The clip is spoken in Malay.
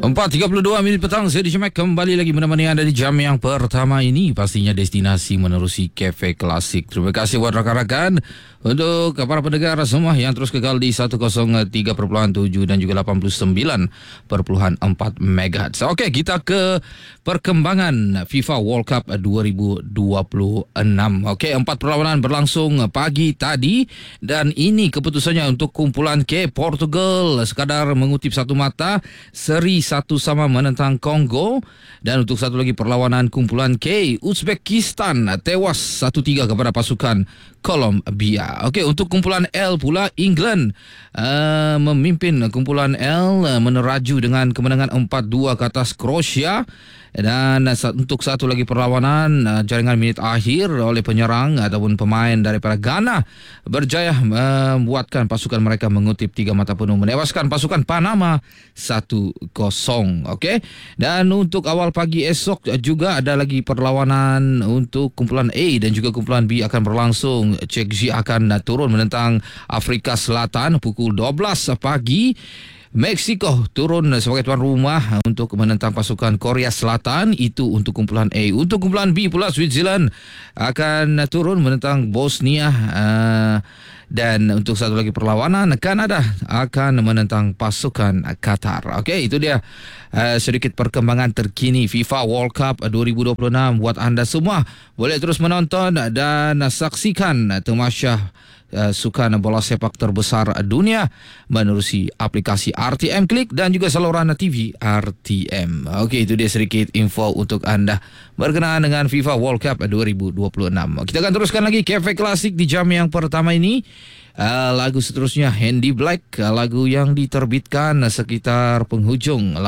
4.32 petang, saya di Cemek kembali lagi menemani anda di jam yang pertama ini. Pastinya destinasi menerusi Cafe Klasik. Terima kasih buat rakan-rakan, untuk para pendengar semua yang terus kekal di 103.7 dan juga 89.4 MHz. Okey, kita ke perkembangan FIFA World Cup 2026. Okey, 4 perlawanan berlangsung pagi tadi dan ini keputusannya untuk kumpulan K. Portugal sekadar mengutip satu mata, seri 1-1 menentang Kongo, dan untuk satu lagi perlawanan kumpulan K, Uzbekistan tewas 1-3 kepada pasukan Colombia. Okey, untuk kumpulan L pula, England memimpin kumpulan L meneraju dengan kemenangan 4-2 ke atas Kroasia. Dan untuk satu lagi perlawanan, jaringan minit akhir oleh penyerang ataupun pemain daripada Ghana berjaya membuatkan pasukan mereka mengutip 3 mata penuh, menewaskan pasukan Panama 1-0. Okey. Dan untuk awal pagi esok juga ada lagi perlawanan untuk kumpulan A dan juga kumpulan B akan berlangsung. Czechia akan turun menentang Afrika Selatan pukul 12 pagi. Meksiko turun sebagai tuan rumah untuk menentang pasukan Korea Selatan, itu untuk kumpulan A. Untuk kumpulan B pula, Switzerland akan turun menentang Bosnia, dan untuk satu lagi perlawanan, Kanada akan menentang pasukan Qatar. Okey, itu dia sedikit perkembangan terkini FIFA World Cup 2026 buat anda semua. Boleh terus menonton dan saksikan tamasya sukan bola sepak terbesar dunia menerusi aplikasi RTM Klik dan juga saluran TV RTM. Okey, itu dia sedikit info untuk anda berkenaan dengan FIFA World Cup 2026. Kita akan teruskan lagi Cafe Klasik di jam yang pertama ini. Lagu seterusnya Handy Black, lagu yang diterbitkan sekitar penghujung